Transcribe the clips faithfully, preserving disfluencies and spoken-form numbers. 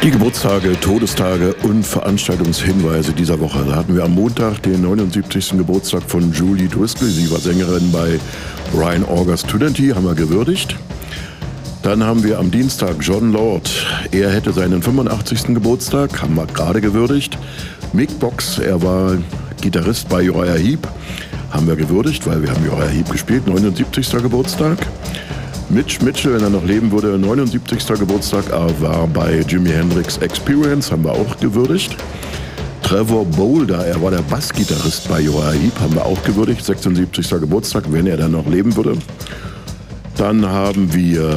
Die Geburtstage, Todestage und Veranstaltungshinweise dieser Woche. Da hatten wir am Montag den neunundsiebzigsten Geburtstag von Julie Driscoll. Sie war Sängerin bei Brian August Trinity, haben wir gewürdigt. Dann haben wir am Dienstag Jon Lord. Er hätte seinen fünfundachtzigsten Geburtstag, haben wir gerade gewürdigt. Mick Box, er war Gitarrist bei Uriah Heep, haben wir gewürdigt, weil wir haben Uriah Heep gespielt, neunundsiebzigsten Geburtstag. Mitch Mitchell, wenn er noch leben würde, neunundsiebzigsten Geburtstag, er war bei Jimi Hendrix Experience, haben wir auch gewürdigt. Trevor Bolder, er war der Bassgitarrist bei Uriah Heep, haben wir auch gewürdigt, sechsundsiebzigsten Geburtstag, wenn er dann noch leben würde. Dann haben wir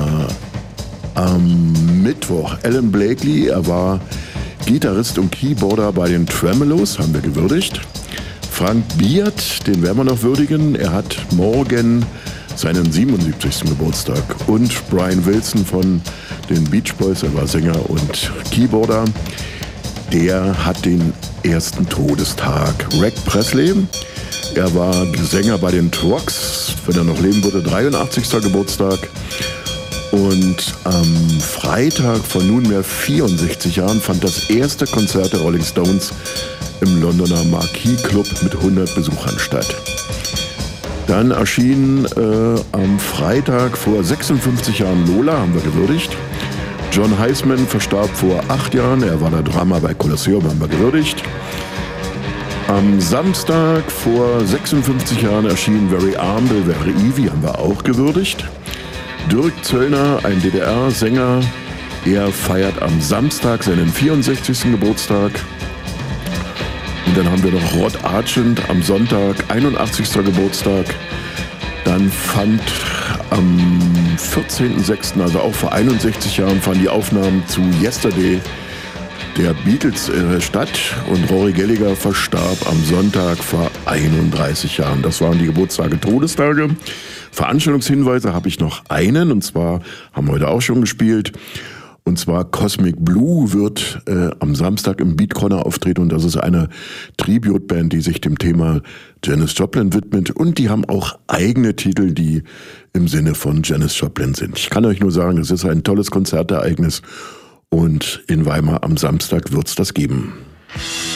am Mittwoch Alan Blakely, er war Gitarrist und Keyboarder bei den Tremeloes, haben wir gewürdigt. Frank Beard, den werden wir noch würdigen, er hat morgen seinen siebenundsiebzigsten Geburtstag. Und Brian Wilson von den Beach Boys, er war Sänger und Keyboarder, der hat den ersten Todestag. Rick Presley, er war Sänger bei den Trucks, wenn er noch leben würde, dreiundachtzigsten Geburtstag. Und am Freitag vor nunmehr vierundsechzig Jahren fand das erste Konzert der Rolling Stones im Londoner Marquee Club mit hundert Besuchern statt. Dann erschien äh, am Freitag vor sechsundfünfzig Jahren Lola, haben wir gewürdigt. John Heisman verstarb vor acht Jahren, er war der Drama bei Colosseum, haben wir gewürdigt. Am Samstag vor sechsundfünfzig Jahren erschien Very Armble, Very Evie, haben wir auch gewürdigt. Dirk Zöllner, ein D D R-Sänger, er feiert am Samstag seinen vierundsechzigsten Geburtstag. Und dann haben wir noch Rod Argent am Sonntag, einundachtzigsten Geburtstag. Dann fand am vierzehnten sechsten, also auch vor einundsechzig Jahren, fanden die Aufnahmen zu Yesterday der Beatles äh, statt. Und Rory Gallagher verstarb am Sonntag vor einunddreißig Jahren. Das waren die Geburtstage, Todestage. Veranstaltungshinweise habe ich noch einen, und zwar haben wir heute auch schon gespielt. Und zwar Cosmic Blue wird äh, am Samstag im Beat Corner auftreten, und das ist eine Tribute-Band, die sich dem Thema Janis Joplin widmet, und die haben auch eigene Titel, die im Sinne von Janis Joplin sind. Ich kann euch nur sagen, es ist ein tolles Konzertereignis, und in Weimar am Samstag wird's das geben.